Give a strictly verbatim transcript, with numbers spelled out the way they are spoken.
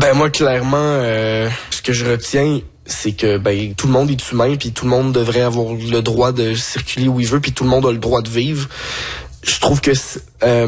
Ben moi, clairement, euh, ce que je retiens, c'est que ben tout le monde est humain, puis tout le monde devrait avoir le droit de circuler où il veut, puis tout le monde a le droit de vivre. Je trouve que euh,